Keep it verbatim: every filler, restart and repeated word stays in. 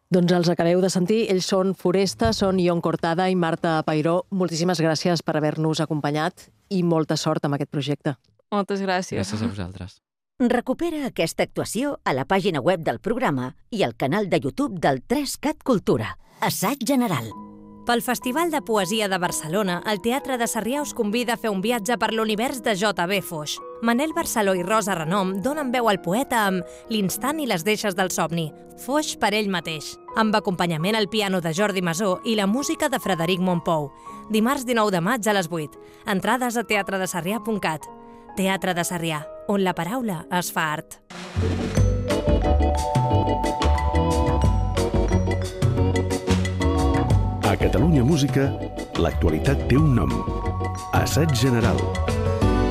Doncs els acabeu de sentir, ells són Foresta, són Ion Cortada i Marta Peiró. Moltíssimes gràcies per haver-nos acompanyat i molta sort amb aquest projecte. Moltes gràcies. Gràcies a vosaltres. Recupera aquesta actuació a la pàgina web del programa i al canal de YouTube del tres cat Cultura. Assaig general. Pel Festival de Poesia de Barcelona, el Teatre de Sarrià us convida a fer un viatge per l'univers de J B Foix. Manel Barceló i Rosa Renom donen veu al poeta amb L'instant i les deixes del somni, Foix per ell mateix, amb acompanyament al piano de Jordi Masó i la música de Frederic Montpou. Dimarts dinou de maig a les vuit. Entrades a teatre de sarrià punt cat. Teatre de Sarrià, on la paraula es fa art. A Catalunya Música, l'actualitat té un nom. Assaig general.